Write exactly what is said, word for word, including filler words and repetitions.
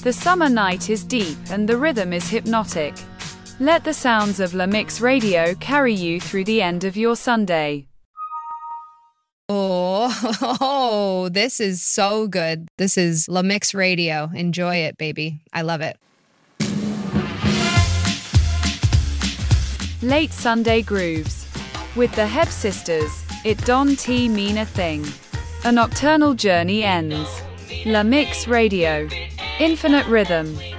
The summer night is deep and the rhythm is hypnotic. Let the sounds of La Mix Radio carry you through the end of your Sunday. Oh, this is so good. This is La Mix Radio. Enjoy it, baby. I love it. Late Sunday Grooves. With the Heb Sisters, it don't mean a thing. A nocturnal journey ends. La Mix Radio. Infinite rhythm.